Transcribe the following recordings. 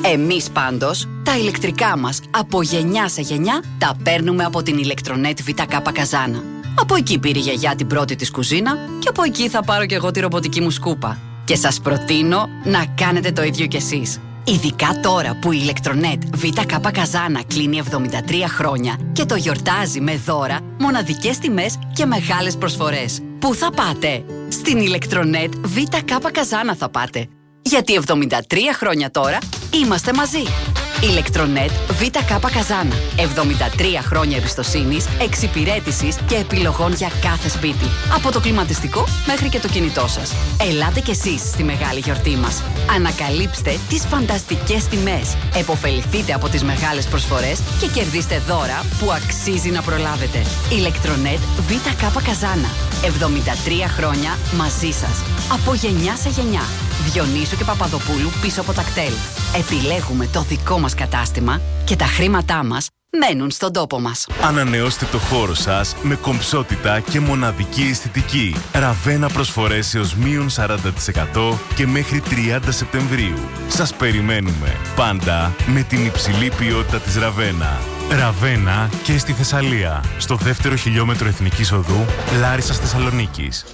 Εμείς πάντως, τα ηλεκτρικά μας από γενιά σε γενιά τα παίρνουμε από την Ηλεκτρονέτ ΒΚ Καζάνα. Από εκεί πήρε η γιαγιά την πρώτη της κουζίνα και από εκεί θα πάρω κι εγώ τη ρομποτική μου σκούπα. Και σας προτείνω να κάνετε το ίδιο κι εσείς. Ειδικά τώρα που η Ηλεκτρονέτ ΒΚ Καζάνα κλείνει 73 χρόνια και το γιορτάζει με δώρα, μοναδικές τιμές και μεγάλες προσφορές. Πού θα πάτε? Στην Ηλεκτρονέτ ΒΚ Καζάνα θα πάτε. Γιατί 73 χρόνια τώρα είμαστε μαζί. Ηλεκτρονέτ ΒΚ Καζάνα. 73 χρόνια εμπιστοσύνης, εξυπηρέτησης και επιλογών για κάθε σπίτι. Από το κλιματιστικό μέχρι και το κινητό σας. Ελάτε κι εσείς στη μεγάλη γιορτή μας. Ανακαλύψτε τις φανταστικές τιμές. Εποφεληθείτε από τις μεγάλες προσφορές και κερδίστε δώρα που αξίζει να προλάβετε. Ηλεκτρονέτ ΒΚ Καζάνα. 73 χρόνια μαζί σας. Από γενιά σε γενιά. Διονύσου και Παπαδοπούλου πίσω από τα κτέλ. Επιλέγουμε το δικό μας κατάστημα και τα χρήματά μας μένουν στον τόπο μας. Ανανεώστε το χώρο σας με κομψότητα και μοναδική αισθητική. Ραβένα προσφορές έως μείον 40% και μέχρι 30 Σεπτεμβρίου. Σας περιμένουμε πάντα με την υψηλή ποιότητα της Ραβένα. Ραβένα και στη Θεσσαλία, στο 2ο χιλιόμετρο Εθνικής Οδού, Λάρισσας Θεσσαλονίκης.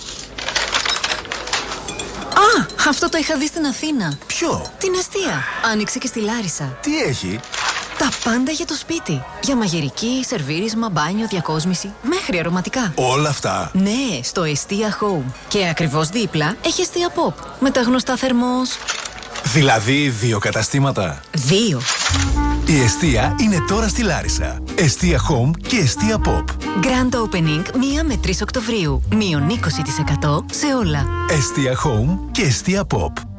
Α, αυτό το είχα δει στην Αθήνα. Ποιο? Την εστία. Άνοιξε και στη Λάρισα. Τι έχει? Τα πάντα για το σπίτι. Για μαγειρική, σερβίρισμα, μπάνιο, διακόσμηση, μέχρι αρωματικά. Όλα αυτά? Ναι, στο Εστία Home. Και ακριβώς δίπλα έχει εστία Pop. Με τα γνωστά θερμός. Δηλαδή 2 καταστήματα? 2. Η εστία είναι τώρα στη Λάρισα. Εστία Home και εστία Pop. Grand Opening 1 με 3 Οκτωβρίου. Μείον 20% σε όλα. Εστία Home και εστία Pop.